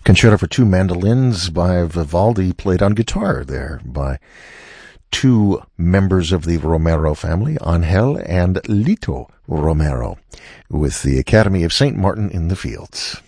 Concerto for two mandolins by Vivaldi, played on guitar there by two members of the Romero family, Angel and Lito Romero, with the Academy of St. Martin in the Fields.